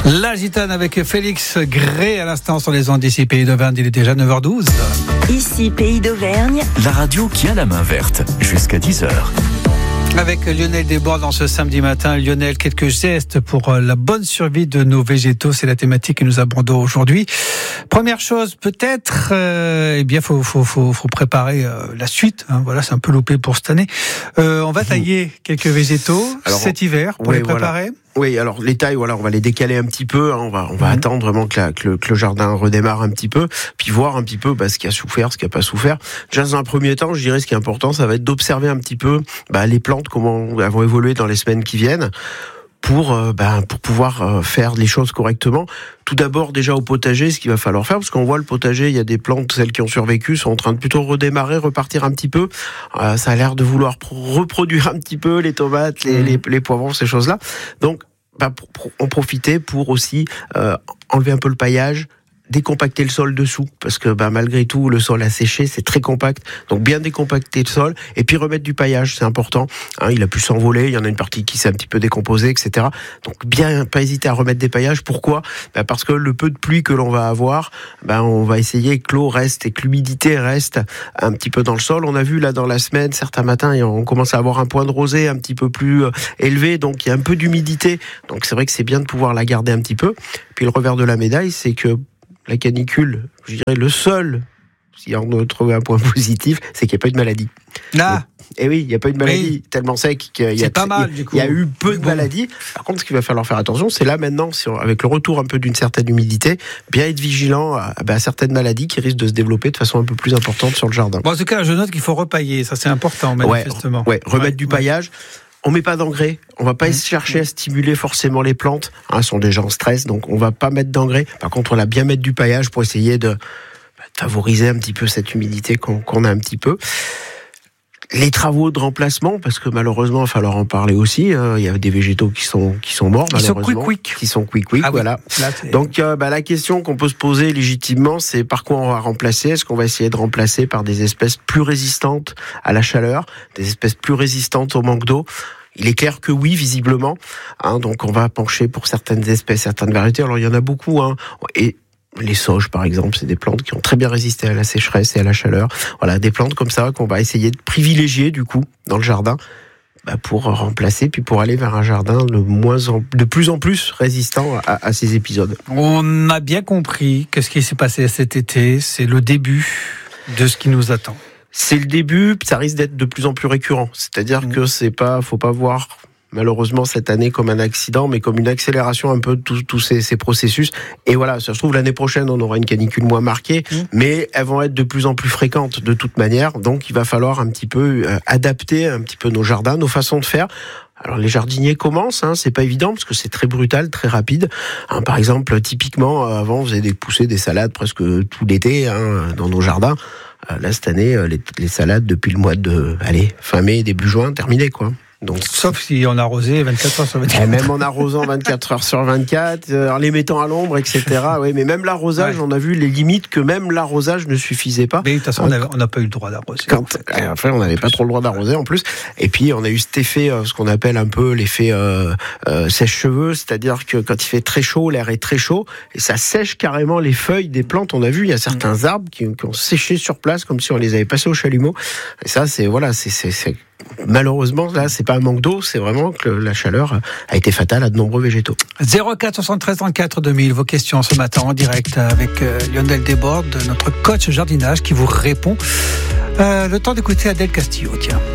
La Gitane avec Félix Gray à l'instant sur les ondes d'ici Pays d'Auvergne. Il est déjà 9h12. Ici Pays d'Auvergne, la radio qui a la main verte jusqu'à 10h. Avec Lionel Desbordes dans ce samedi matin. Lionel, quelques gestes pour la bonne survie de nos végétaux. C'est la thématique que nous abordons aujourd'hui. Première chose, peut-être, faut préparer la suite. Voilà, c'est un peu loupé pour cette année. On va tailler quelques végétaux cet hiver pour les préparer. Voilà. Oui, alors les tailles, on va les décaler un petit peu. On va attendre vraiment que le jardin redémarre un petit peu, puis voir un petit peu ce qui a souffert, ce qui a pas souffert. Déjà dans un premier temps, je dirais ce qui est important, ça va être d'observer un petit peu les plantes, comment elles vont évoluer dans les semaines qui viennent, pour pouvoir faire les choses correctement. Tout d'abord, déjà au potager, ce qu'il va falloir faire, parce qu'on voit le potager, il y a des plantes, celles qui ont survécu, sont en train de plutôt redémarrer, repartir un petit peu. Ça a l'air de vouloir reproduire un petit peu les tomates, les poivrons, ces choses-là. Donc, en profiter pour aussi enlever un peu le paillage, décompacter le sol dessous, parce que malgré tout le sol a séché, c'est très compact, donc bien décompacter le sol et puis remettre du paillage, c'est important. Il a pu s'envoler, il y en a une partie qui s'est un petit peu décomposée, etc. Donc bien pas hésiter à remettre des paillages. Pourquoi ? Parce que le peu de pluie que l'on va avoir, on va essayer que l'eau reste et que l'humidité reste un petit peu dans le sol. On a vu là dans la semaine, certains matins, on commence à avoir un point de rosée un petit peu plus élevé, donc il y a un peu d'humidité. Donc c'est vrai que c'est bien de pouvoir la garder un petit peu. Puis le revers de la médaille, c'est que la canicule, je dirais le seul, si on doit trouver un point positif, c'est qu'il n'y a pas eu de maladie. Et oui, il n'y a pas eu de maladie tellement sec qu'il y a, pas mal, du coup. Il y a eu peu de maladies. Par contre, ce qu'il va falloir faire attention, c'est là maintenant, avec le retour un peu d'une certaine humidité, bien être vigilant à certaines maladies qui risquent de se développer de façon un peu plus importante sur le jardin. En tout cas, je note qu'il faut repailler, ça c'est important manifestement. Remettre du paillage. On met pas d'engrais, on va pas chercher à stimuler forcément les plantes. Elles sont déjà en stress, donc on va pas mettre d'engrais. Par contre, on va bien mettre du paillage pour essayer de favoriser un petit peu cette humidité qu'on a un petit peu. Les travaux de remplacement, parce que malheureusement, il va falloir en parler aussi. Il y a des végétaux qui sont morts, malheureusement. Qui sont quick. Voilà. Là, donc, la question qu'on peut se poser légitimement, c'est par quoi on va remplacer. Est-ce qu'on va essayer de remplacer par des espèces plus résistantes à la chaleur, des espèces plus résistantes au manque d'eau? Il est clair que oui, visiblement. Donc, on va pencher pour certaines espèces, certaines variétés. Alors, il y en a beaucoup. Et les sauges, par exemple, c'est des plantes qui ont très bien résisté à la sécheresse et à la chaleur. Voilà, des plantes comme ça qu'on va essayer de privilégier, du coup, dans le jardin, pour remplacer, puis pour aller vers un jardin de plus en plus résistant à ces épisodes. On a bien compris que ce qui s'est passé cet été, c'est le début de ce qui nous attend. C'est le début, ça risque d'être de plus en plus récurrent. C'est-à-dire que faut pas voir malheureusement cette année comme un accident, mais comme une accélération un peu de tous ces processus. Et voilà, ça se trouve l'année prochaine, on aura une canicule moins marquée, mais elles vont être de plus en plus fréquentes de toute manière. Donc il va falloir un petit peu adapter un petit peu nos jardins, nos façons de faire. Alors les jardiniers commencent, c'est pas évident parce que c'est très brutal, très rapide. Par exemple, typiquement, avant on faisait pousser des salades presque tout l'été dans nos jardins. Là cette année, les salades depuis le mois de fin mai, début juin, terminé quoi. Donc, sauf si on arrosait 24 heures sur 24. Et même en arrosant 24 heures sur 24, en les mettant à l'ombre, etc. Oui, mais même l'arrosage, on a vu les limites que même l'arrosage ne suffisait pas. Mais de toute façon, on n'a pas eu le droit d'arroser. Enfin, on n'avait pas trop le droit d'arroser en plus. Et puis, on a eu cet effet, ce qu'on appelle un peu l'effet sèche-cheveux, c'est-à-dire que quand il fait très chaud, l'air est très chaud, et ça sèche carrément les feuilles des plantes. On a vu, il y a certains arbres qui ont séché sur place, comme si on les avait passés au chalumeau. Et ça, c'est malheureusement, là, c'est pas un manque d'eau, c'est vraiment que la chaleur a été fatale à de nombreux végétaux. 04 73 34 2000, vos questions ce matin en direct avec Lionel Desbordes, notre coach jardinage qui vous répond. Le temps d'écouter Adèle Castillo, tiens.